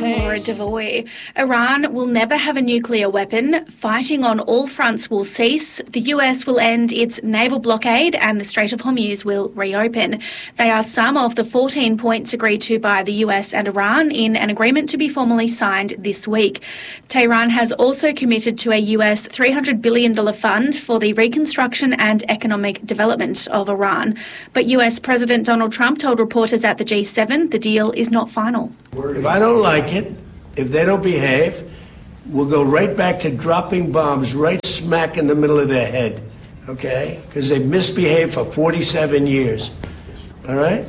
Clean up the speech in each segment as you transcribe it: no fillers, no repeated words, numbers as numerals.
I'm Laura Devoy. Iran will never have a nuclear weapon. Fighting on all fronts will cease. The US will end its naval blockade and the Strait of Hormuz will reopen. They are some of the 14 points agreed to by the US and Iran in an agreement to be formally signed this week. Tehran has also committed to a US $300 billion fund for the reconstruction and economic development of Iran. But US President Donald Trump told reporters at the G7 the deal is not final. If I don't like it, if they don't behave, we'll go right back to dropping bombs right smack in the middle of their head, okay? Because they've misbehaved for 47 years, all right?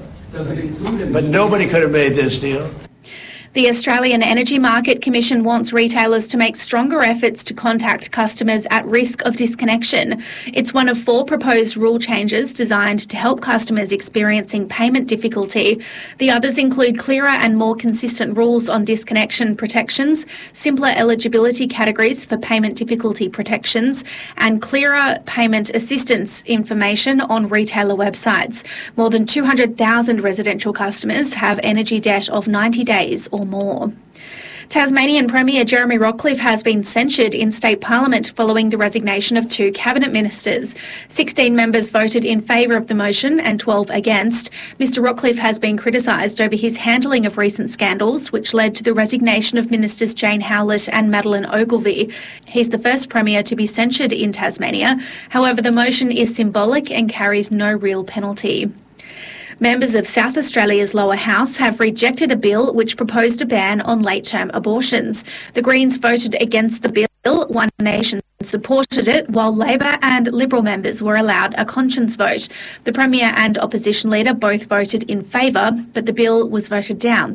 But nobody could have made this deal. The Australian Energy Market Commission wants retailers to make stronger efforts to contact customers at risk of disconnection. It's one of 4 proposed rule changes designed to help customers experiencing payment difficulty. The others include clearer and more consistent rules on disconnection protections, simpler eligibility categories for payment difficulty protections, and clearer payment assistance information on retailer websites. More than 200,000 residential customers have energy debt of 90 days or more. Tasmanian Premier Jeremy Rockliff has been censured in state parliament following the resignation of 2 cabinet ministers. 16 members voted in favour of the motion and 12 against. Mr Rockliff has been criticised over his handling of recent scandals, which led to the resignation of ministers Jane Howlett and Madeleine Ogilvie. He's the first premier to be censured in Tasmania. However, the motion is symbolic and carries no real penalty. Members of South Australia's lower house have rejected a bill which proposed a ban on late-term abortions. The Greens voted against the bill. One Nation supported it, while Labor and Liberal members were allowed a conscience vote. The Premier and Opposition Leader both voted in favour, but the bill was voted down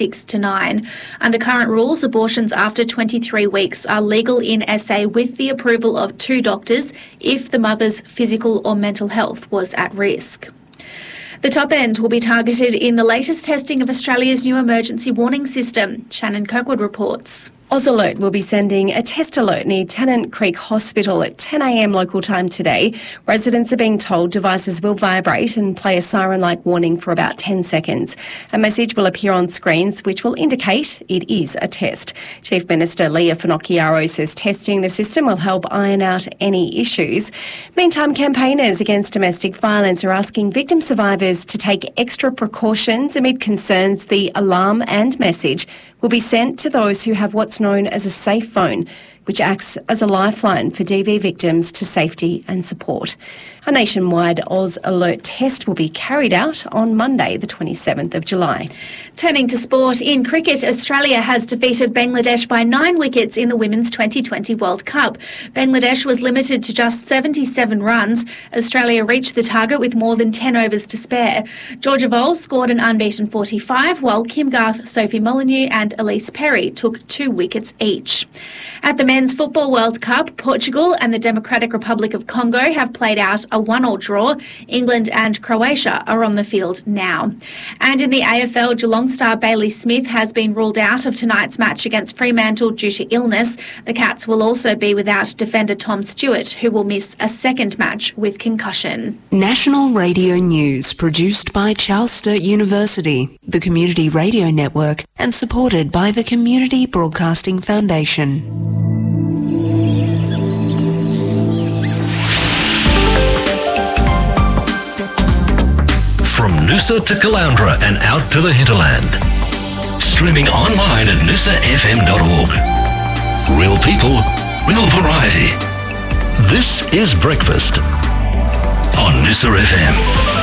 36-9. Under current rules, abortions after 23 weeks are legal in SA with the approval of 2 doctors if the mother's physical or mental health was at risk. The top end will be targeted in the latest testing of Australia's new emergency warning system. Shannon Kirkwood reports. AusAlert will be sending a test alert near Tennant Creek Hospital at 10 a.m. local time today. Residents are being told devices will vibrate and play a siren-like warning for about 10 seconds. A message will appear on screens which will indicate it is a test. Chief Minister Leah Finocchiaro says testing the system will help iron out any issues. Meantime, campaigners against domestic violence are asking victim survivors to take extra precautions amid concerns the alarm and message will be sent to those who have what's known as a safe phone, which acts as a lifeline for DV victims to safety and support. A nationwide AusAlert test will be carried out on Monday, the 27th of July. Turning to sport, in cricket, Australia has defeated Bangladesh by 9 wickets in the Women's 2020 World Cup. Bangladesh was limited to just 77 runs. Australia reached the target with more than 10 overs to spare. Georgia Voll scored an unbeaten 45, while Kim Garth, Sophie Molyneux and Elise Perry took 2 wickets each. At the Men's Football World Cup, Portugal and the Democratic Republic of Congo have played out a 1-1 draw. England and Croatia are on the field now. And in the AFL, Geelong star Bailey Smith has been ruled out of tonight's match against Fremantle due to illness. The Cats will also be without defender Tom Stewart, who will miss a second match with concussion. National Radio News, produced by Charles Sturt University, the Community Radio Network, and supported by the Community Broadcasting Foundation. From Noosa to Caloundra and out to the hinterland. Streaming online at noosafm.org. Real people, real variety. This is Breakfast on Noosa FM.